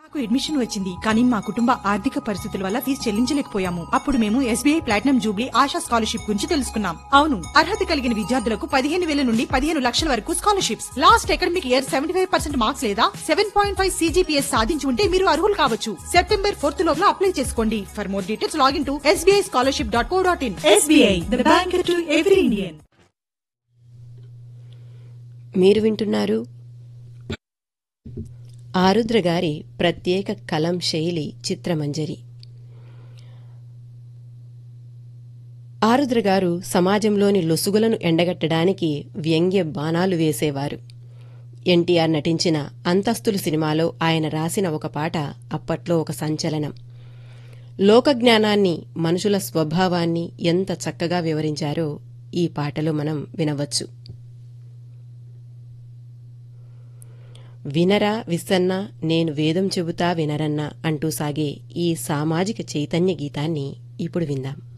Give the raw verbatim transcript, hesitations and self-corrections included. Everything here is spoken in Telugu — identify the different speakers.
Speaker 1: నాకు అడ్మిషన్ వచ్చింది, కానీ మా కుటుంబ ఆర్థిక పరిస్థితుల వల్ల ఫీజు చెల్లించలేకపోయాము. అప్పుడు మేము SBI platinum Jubilee ASHA scholarship గురించి తెలుసుకున్నాం. అవును, అర్హత కలిగిన విద్యార్థులకు పదిహేను వేల నుండి పదిహేను లక్షల వరకు scholarships. Last academic year seventy five percent marks లేదా సెవెన్ పాయింట్ ఫైవ్ సీజీపీఎస్ సాధించి ఉంటే మీరు అర్హులు కావచ్చు. సెప్టెంబర్ ఫోర్త్ లోపల అప్లై చేసుకోండి. For more details login to SBI scholarship dot co dot in. SBI, the bank to every Indian.
Speaker 2: మీరు వింటున్నారు ఆరుద్ర గారి ప్రత్యేక కలం శైలి చిత్రమంజరి. ఆరుద్ర గారు సమాజంలోని లొసుగులను ఎండగట్టడానికి వ్యంగ్య బాణాలు వేసేవారు. ఎన్టీఆర్ నటించిన అంతస్తులు సినిమాలో ఆయన రాసిన ఒక పాట అప్పట్లో ఒక సంచలనం. లోకజ్ఞానాన్ని, మనుషుల స్వభావాన్ని ఎంత చక్కగా వివరించారో ఈ పాటలో మనం వినవచ్చు. వినరా విస్సన్న నేను వేదం చెబుతా వినరన్నా అంటూ సాగే ఈ సామాజిక చైతన్య గీతాన్ని ఇప్పుడు విందాం.